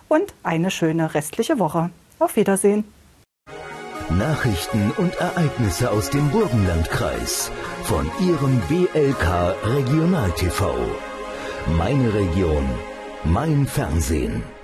und eine schöne restliche Woche. Auf Wiedersehen. Nachrichten und Ereignisse aus dem Burgenlandkreis von Ihrem WLK Regional TV. Meine Region, mein Fernsehen.